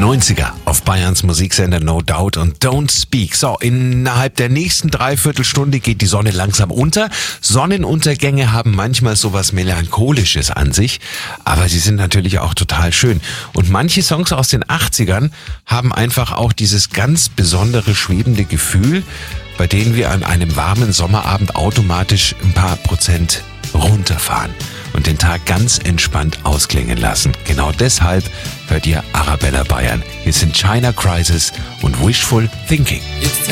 90er auf Bayerns Musiksender No Doubt und Don't Speak. So, innerhalb der nächsten Dreiviertelstunde geht die Sonne langsam unter. Sonnenuntergänge haben manchmal sowas Melancholisches an sich, aber sie sind natürlich auch total schön. Und manche Songs aus den 80ern haben einfach auch dieses ganz besondere schwebende Gefühl, bei denen wir an einem warmen Sommerabend automatisch ein paar Prozent runterfahren und den Tag ganz entspannt ausklingen lassen. Genau deshalb hört ihr Arabella Bayern. Hier sind China Crisis und Wishful Thinking. It's